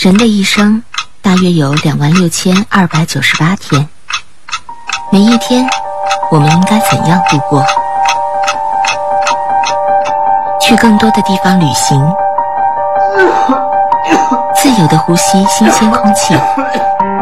人的一生大约有26298天，每一天我们应该怎样度过？去更多的地方旅行，自由地呼吸新鲜空气，